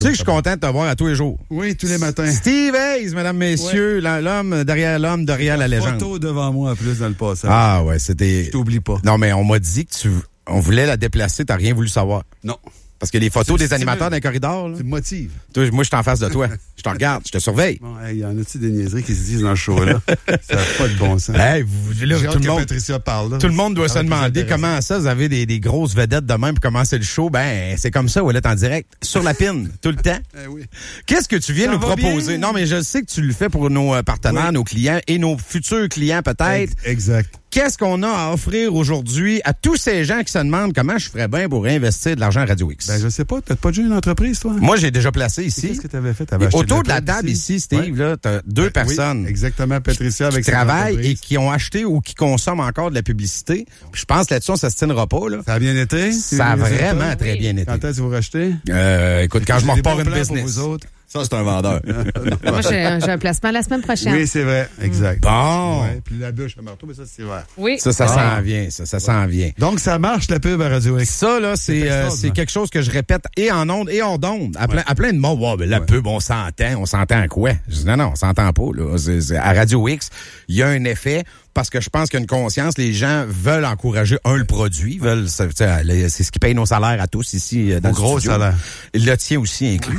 Tu sais que je suis content de te voir à tous les jours. Oui, tous les matins. Steve Hayes, mesdames, messieurs, l'homme derrière la légende. Photo devant moi en plus dans le passage. Ah ouais, c'était... Je t'oublie pas. Non, mais on m'a dit que on voulait la déplacer, t'as rien voulu savoir. Non. Parce que les photos des animateurs dans les corridors, là. Tu me motives. Moi, je suis en face de toi. Je te regarde, je te surveille. Bon, il y en a-tu des niaiseries qui se disent dans le show-là? Ça n'a pas de bon sens. Hey, là, J'ai hâte que Patricia parle. Là. Tout le monde doit se demander comment ça, vous avez des grosses vedettes de même pour commencer le show. Ben, c'est comme ça, Ouellette en direct, sur la pine, tout le temps. Oui. Qu'est-ce que tu viens Ça nous va proposer? bien. Non, mais je sais que tu le fais pour nos partenaires, nos clients et nos futurs clients peut-être. Exact. Qu'est-ce qu'on a à offrir aujourd'hui à tous ces gens qui se demandent comment je ferais bien pour investir de l'argent à Radio X? Ben, je sais pas, t'as pas déjà une entreprise, toi? Moi, j'ai déjà placé ici. Qu'est-ce que t'avais fait? T'avais acheté Autour de la pub table ici, Steve, là, t'as deux personnes. Oui, exactement, Patricia avec qui sa travaillent entreprise. et qui ont acheté ou qui consomment encore de la publicité. Puis je pense là-dessus, on s'astinera pas, là. Ça a bien été? Ça a vraiment très bien été. Quand est-ce que vous rachetez? Écoute, quand je me Des repars bons une plans business. pour vous autres? Ça, c'est un vendeur. Moi, j'ai un placement la semaine prochaine. Oui, c'est vrai. Exact. Bon. Ouais, puis la bûche à marteau, mais ça, c'est vrai. Oui. Ça s'en vient. Ça s'en vient. Donc, ça marche, la pub à Radio X. Ça, là, c'est quelque chose que je répète et en ondes et hors d'ondes. À plein de mots. Ouais, ben, la pub, on s'entend. On s'entend à quoi? Je dis, non, on s'entend pas, là. À Radio X, il y a un effet. Parce que je pense qu'il y a une conscience, les gens veulent encourager le produit, c'est ce qui paye nos salaires à tous ici dans le gros studio. salaire. Le tien aussi inclus.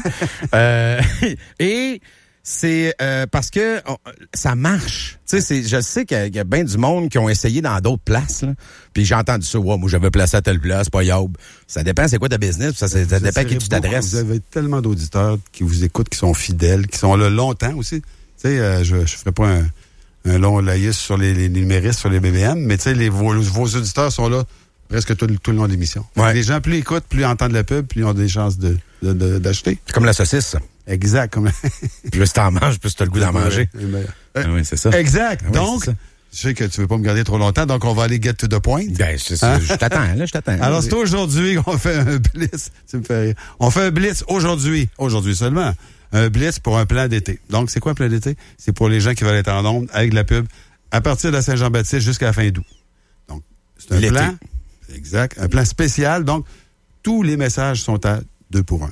Et c'est parce que ça marche. Tu sais, je sais qu'il y a bien du monde qui ont essayé dans d'autres places. Là. Puis j'ai entendu ça. Ouais, moi j'avais placé à telle place, pas yob. Ça dépend, c'est quoi ta business. Ça dépend à qui tu t'adresses. Vous avez tellement d'auditeurs qui vous écoutent, qui sont fidèles, qui sont là longtemps aussi. Tu sais, je ferai pas un long laïus sur les numéristes, sur les BBM, mais tu sais, vos auditeurs sont là presque tout le long de l'émission. Ouais. Les gens, plus ils écoutent, plus ils entendent la pub, plus ils ont des chances d'acheter. C'est comme la saucisse, ça. Exact. Comme... Plus t'en manges, plus t'as le goût d'en manger. Oui, c'est ça. Exact. Ah oui, Donc, je sais que tu veux pas me garder trop longtemps, donc on va aller get to the point. Ben, je t'attends. Alors, c'est aujourd'hui qu'on fait un blitz. Tu me fais rire. On fait un blitz aujourd'hui seulement. Un blitz pour un plan d'été. Donc, c'est quoi un plan d'été? C'est pour les gens qui veulent être en ondes avec de la pub à partir de la Saint-Jean-Baptiste jusqu'à la fin d'août. Donc, c'est un plan. Exact. Un plan spécial. Donc, tous les messages sont à 2 pour 1.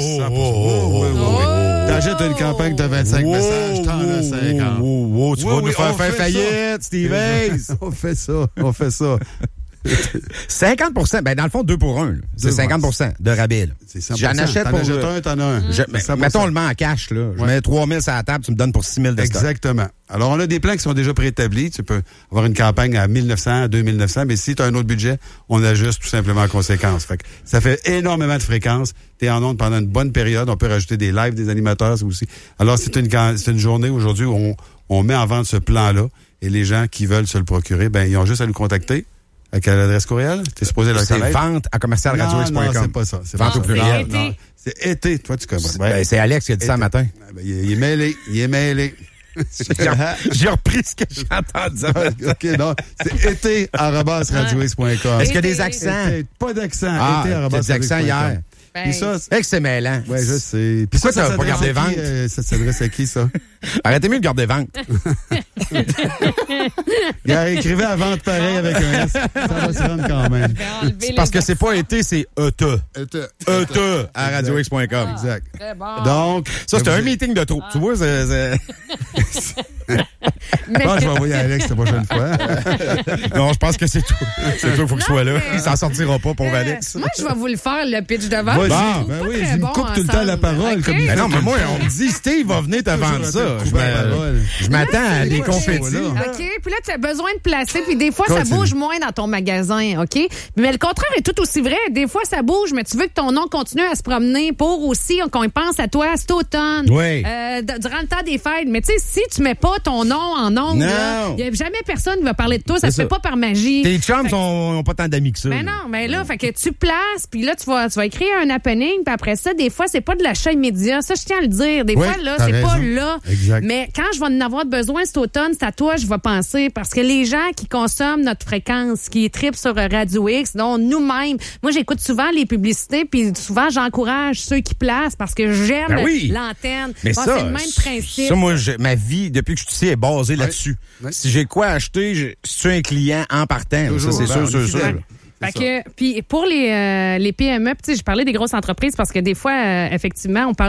T'achètes une campagne de 25 messages, t'en as 50. Tu vas nous faire faillite, Steve Hayes. On fait ça. 50%, ben dans le fond, 2 pour 1. C'est 50% de rabais. C'est 100%. J'en achète T'en pour... achètes un, t'en as un. Mettons le met en cash, là. Je mets 3 000 sur la table, tu me donnes pour 6 000 de stock. Exactement. Alors, on a des plans qui sont déjà préétablis. Tu peux avoir une campagne à 1 900, à 2 900, mais si tu as un autre budget, on ajuste tout simplement en conséquence. Fait que ça fait énormément de fréquences. Tu es en onde pendant une bonne période. On peut rajouter des lives des animateurs aussi. Alors, c'est une journée aujourd'hui où on met en vente ce plan-là et les gens qui veulent se le procurer, ben ils ont juste à nous contacter. À quelle adresse courriel? T'es supposé le connaître? C'est vente à commercialradiox.com. Non, c'est pas ça. C'est vente au pluriel. C'est été. Toi, tu connais. Ben, c'est Alex qui a dit ça matin. Ben, il est mêlé. J'ai repris ce que j'ai entendu. OK, non. C'est été@radiox.com. Est-ce qu'il y a des accents? Pas d'accent. Ah, des accents hier. Puis ça, c'est mêlant. Ouais, je sais. Puis pourquoi ça, t'as pas gardé vente? Ça s'adresse à qui, ça? Arrêtez mieux de garder vente. Écrivez à vente pareil avec un S. Ça va se rendre quand même. C'est parce que c'est pas été, c'est ETE à radiox.com. Exact. Bon. Donc, ça, c'était un meeting de trop. Tu vois, je vais envoyer Alex la prochaine fois. Non, je pense que c'est tout. C'est tout, il faut qu'il soit là. Il s'en sortira pas, pauvre Alex. Moi, je vais vous le faire, le pitch de vente. Ben oui, je me coupe tout le temps la parole. Okay. Comme Ben non, mais moi, on me dit, Steve va venir te vendre ça. Je m'attends à des confettis. OK, puis là, tu as besoin de placer, puis des fois, ça bouge moins dans ton magasin, OK? Mais le contraire est tout aussi vrai. Des fois, ça bouge, mais tu veux que ton nom continue à se promener pour aussi qu'on y pense à toi cet automne. Oui. Durant le temps des fêtes. Mais tu sais, si tu mets pas ton nom en ondes, il n'y a jamais personne qui va parler de toi. Ça se fait pas par magie. Tes chums n'ont pas tant d'amis que ça. Mais non, mais là, fait que tu places, puis là, tu vas écrire un happening, puis après ça, des fois, c'est pas de l'achat immédiat. Ça, je tiens à le dire. Des fois, là, c'est pas là. Exact. Mais quand je vais en avoir besoin cet automne, c'est à toi, je vais penser. Parce que les gens qui consomment notre fréquence, qui trippent sur Radio X, dont nous-mêmes, moi, j'écoute souvent les publicités, puis souvent, j'encourage ceux qui placent parce que j'aime l'antenne. Mais bon, ça, c'est le même principe. Ça, moi, ma vie, depuis que je suis ici, est basée là-dessus. Si j'ai quoi acheter, je suis un client en partant. Toujours, ça, c'est sûr. Fait que, puis pour les PME, tu sais, je parlais des grosses entreprises parce que des fois, effectivement, on parle